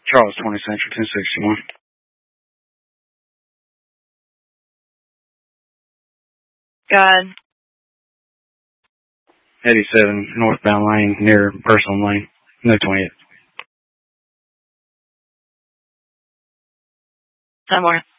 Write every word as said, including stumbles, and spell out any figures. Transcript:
Charles twenty Central, ten sixty-one. God. eighty-seven, northbound lane, near Personal Lane. No twenty-eight. Somewhere.